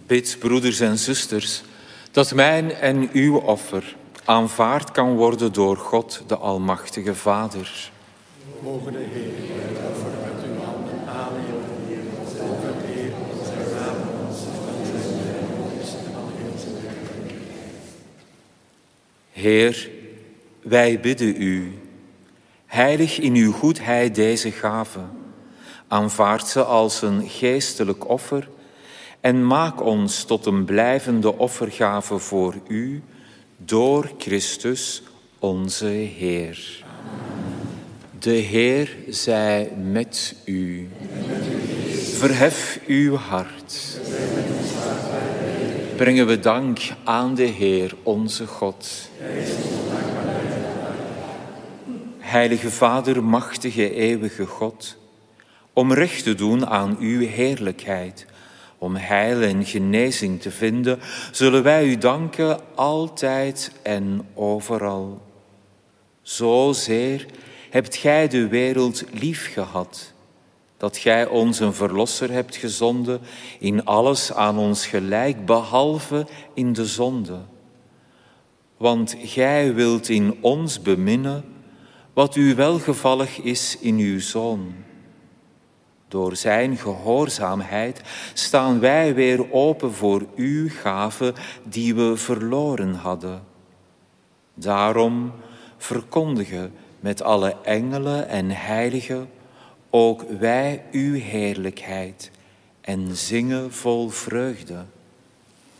Bid, broeders en zusters, dat mijn en uw offer aanvaard kan worden door God, de Almachtige Vader. Mogen de Heer het offer uit uw handen aannemen, over de eer zijn naam en zijn werk. Heer, wij bidden u, heilig in uw goedheid deze gave, aanvaard ze als een geestelijk offer en maak ons tot een blijvende offergave voor u, door Christus onze Heer. De Heer zij met u. Verhef uw hart. Brengen we dank aan de Heer onze God. Heilige Vader, machtige, eeuwige God, om recht te doen aan uw heerlijkheid, om heil en genezing te vinden, zullen wij u danken altijd en overal. Zozeer hebt gij de wereld lief gehad, dat gij ons een verlosser hebt gezonden, in alles aan ons gelijk, behalve in de zonde. Want gij wilt in ons beminnen wat u welgevallig is in uw Zoon. Door zijn gehoorzaamheid staan wij weer open voor uw gave die we verloren hadden. Daarom verkondigen met alle engelen en heiligen ook wij uw heerlijkheid en zingen vol vreugde.